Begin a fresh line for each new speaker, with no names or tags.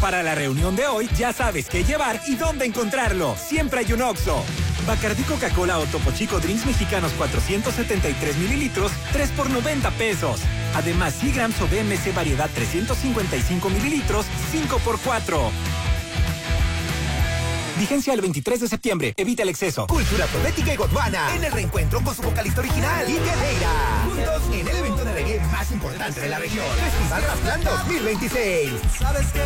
Para la reunión de hoy, ya sabes qué llevar y dónde encontrarlo. Siempre hay un Oxxo. Bacardí, Coca-Cola o Topo Chico Drinks Mexicanos 473 mililitros, 3 por 90 pesos. Además, Seagrams o BMC Variedad 355 mililitros, 5 por 4. Vigencia el 23 de septiembre. Evita el exceso.
Cultura Profética y Gondwana en el reencuentro con su vocalista original, India Neira. Juntos en el evento de reggae más importante de la región. Festival Rasplán 2026. ¿Sabes qué?